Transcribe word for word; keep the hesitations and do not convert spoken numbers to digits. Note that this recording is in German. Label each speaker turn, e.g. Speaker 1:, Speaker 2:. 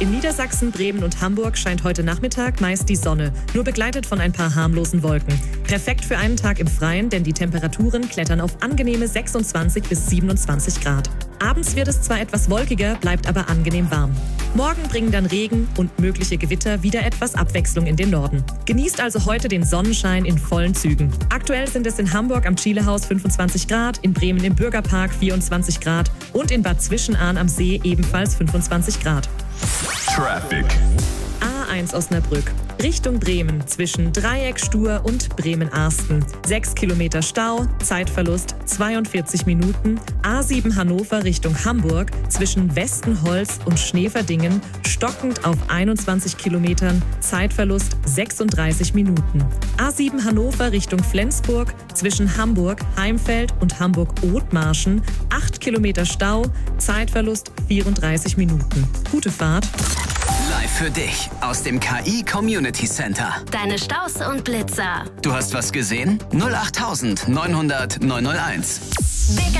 Speaker 1: In Niedersachsen, Bremen und Hamburg scheint heute Nachmittag meist die Sonne, nur begleitet von ein paar harmlosen Wolken. Perfekt für einen Tag im Freien, denn die Temperaturen klettern auf angenehme sechsundzwanzig bis siebenundzwanzig Grad. Abends wird es zwar etwas wolkiger, bleibt aber angenehm warm. Morgen bringen dann Regen und mögliche Gewitter wieder etwas Abwechslung in den Norden. Genießt also heute den Sonnenschein in vollen Zügen. Aktuell sind es in Hamburg am Chilehaus fünfundzwanzig Grad, in Bremen im Bürgerpark vierundzwanzig Grad und in Bad Zwischenahn am See ebenfalls fünfundzwanzig Grad.
Speaker 2: Traffic.
Speaker 1: A eins Osnabrück, Richtung Bremen, zwischen Dreieck-Stur und Bremen-Arsten. sechs Kilometer Stau, Zeitverlust zweiundvierzig Minuten. A sieben Hannover Richtung Hamburg, zwischen Westenholz und Schneverdingen, stockend auf einundzwanzig Kilometern, Zeitverlust sechsunddreißig Minuten. A sieben Hannover Richtung Flensburg, zwischen Hamburg, Heimfeld und Hamburg-Othmarschen, acht Kilometer Stau, Zeitverlust vierunddreißig Minuten. Gute Fahrt.
Speaker 3: Live für dich aus dem K I Community Center.
Speaker 4: Deine Staus und Blitzer.
Speaker 3: Du hast was gesehen? null acht neunhundert neunhunderteins.
Speaker 4: Big